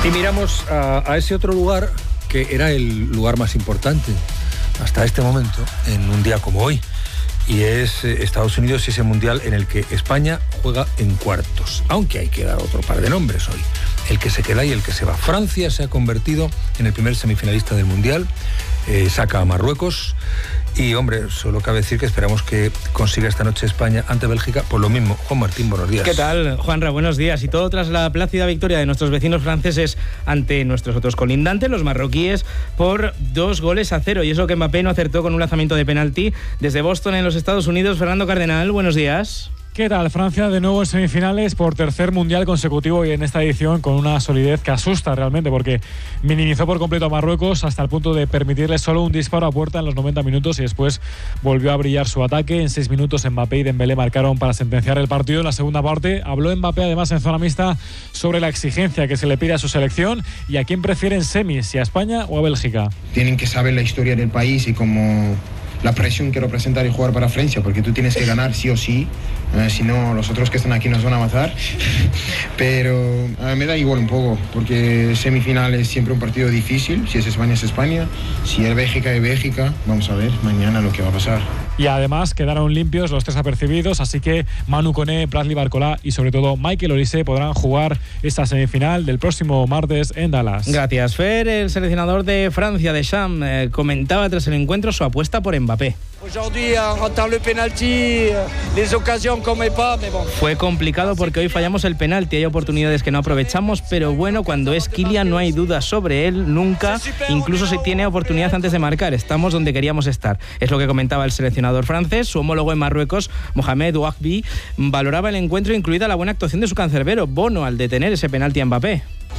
Y miramos a ese otro lugar que era el lugar más importante hasta este momento, en un día como hoy, y es Estados Unidos y ese mundial en el que España juega en cuartos, aunque hay que dar otro par de nombres hoy, el que se queda y el que se va. Francia se ha convertido en el primer semifinalista del mundial, saca a Marruecos y, hombre, solo cabe decir que esperamos que consiga esta noche España ante Bélgica por lo mismo. Juan Martín, buenos días. ¿Qué tal, Juanra? Buenos días. Y todo tras la plácida victoria de nuestros vecinos franceses ante nuestros otros colindantes, los marroquíes, por 2-0. Y eso que Mbappé no acertó con un lanzamiento de penalti desde Boston en los Estados Unidos. Fernando Cardenal, buenos días. ¿Qué tal? Francia de nuevo en semifinales por tercer mundial consecutivo y en esta edición con una solidez que asusta realmente, porque minimizó por completo a Marruecos hasta el punto de permitirle solo un disparo a puerta en los 90 minutos y después volvió a brillar su ataque. En 6 minutos Mbappé y Dembélé marcaron para sentenciar el partido. En la segunda parte habló Mbappé además en zona mixta sobre la exigencia que se le pide a su selección y a quién prefieren semis, si a España o a Bélgica. Tienen que saber la historia del país y cómo la presión que representa el jugar para Francia, porque tú tienes que ganar sí o sí, si no los otros que están aquí nos van a matar. Pero me da igual un poco, porque semifinal es siempre un partido difícil. Si es España es España, si es Bélgica es Bélgica. Vamos a ver mañana lo que va a pasar. Y además quedaron limpios los 3 apercibidos, así que Manu Koné, Bradley Barcola y sobre todo Michael Olise podrán jugar esta semifinal del próximo martes en Dallas. Gracias, Fer. El seleccionador de Francia, Deschamps, comentaba tras el encuentro su apuesta por Mbappé. Fue complicado porque hoy fallamos el penalti, hay oportunidades que no aprovechamos, pero bueno, cuando es Kylian no hay dudas sobre él nunca, incluso si tiene oportunidad antes de marcar, estamos donde queríamos estar. Es lo que comentaba el seleccionador francés. Su homólogo en Marruecos, Mohamed Ouahbi, valoraba el encuentro, incluida la buena actuación de su cancerbero, Bono, al detener ese penalti a Mbappé.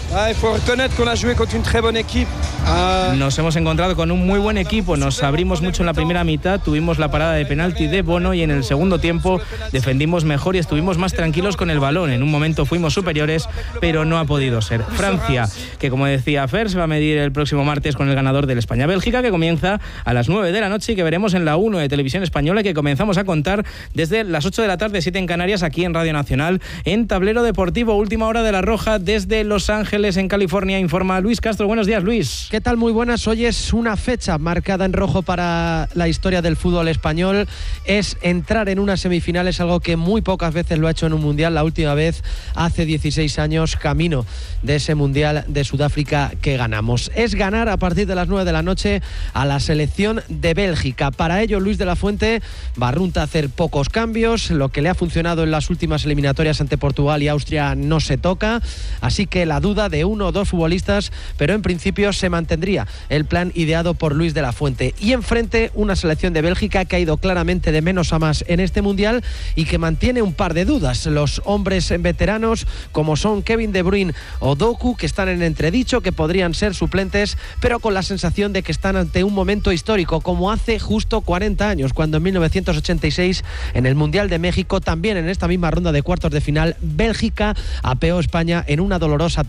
Nos hemos encontrado con un muy buen equipo, nos abrimos mucho en la primera mitad, tuvimos la parada de penalti de Bono y en el segundo tiempo defendimos mejor y estuvimos más tranquilos con el balón. En un momento fuimos superiores, pero no ha podido ser. Francia, que como decía Fer, se va a medir el próximo martes con el ganador del España-Bélgica, que comienza a las 9 de la noche y que veremos en la 1 de Televisión Española, que comenzamos a contar desde las 8 de la tarde, 7 en Canarias, aquí en Radio Nacional, en Tablero Deportivo. Última hora de la Roja desde Los Ángeles, en California, informa Luis Castro. Buenos días, Luis. ¿Qué tal? Muy buenas. Hoy es una fecha marcada en rojo para la historia del fútbol español. Es entrar en unas semifinales, algo que muy pocas veces lo ha hecho en un mundial. La última vez hace 16 años, camino de ese mundial de Sudáfrica que ganamos. Es ganar a partir de las 9 de la noche a la selección de Bélgica. Para ello, Luis de la Fuente barrunta hacer pocos cambios. Lo que le ha funcionado en las últimas eliminatorias ante Portugal y Austria no se toca. Así que la duda de 1 o 2 futbolistas, pero en principio se mantendría el plan ideado por Luis de la Fuente. Y enfrente una selección de Bélgica que ha ido claramente de menos a más en este mundial y que mantiene un par de dudas. Los hombres veteranos como son Kevin De Bruyne o Doku, que están en entredicho, que podrían ser suplentes, pero con la sensación de que están ante un momento histórico, como hace justo 40 años, cuando en 1986 en el Mundial de México, también en esta misma ronda de cuartos de final, Bélgica apeó a España en una dolorosa